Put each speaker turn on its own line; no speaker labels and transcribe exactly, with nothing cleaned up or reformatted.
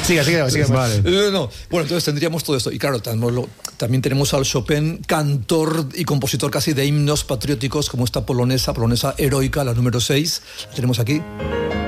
Siga, siga, siga.
Vale.
Eh, no. Bueno, entonces tendríamos todo esto. Y claro, tenemos lo, también tenemos al Chopin, cantor y compositor casi de himnos patrióticos, como esta polonesa, polonesa heroica, la número seis. La tenemos aquí.